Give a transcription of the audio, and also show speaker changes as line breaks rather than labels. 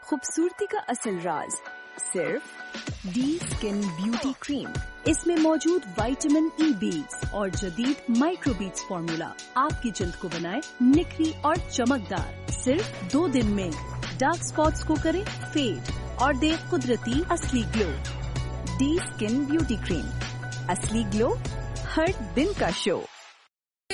खूबसूरती का असल राज सिर्फ डी स्किन ब्यूटी क्रीम। इसमें मौजूद विटामिन ई बीट्स और जदीद माइक्रो बीट्स फॉर्मूला आपकी जल्द को बनाए निखरी और चमकदार। सिर्फ 2 दिन में डार्क स्पॉट्स को करे फेड और दे कुदरती असली glow. D skin beauty cream, असली ग्लो हर दिन का शो।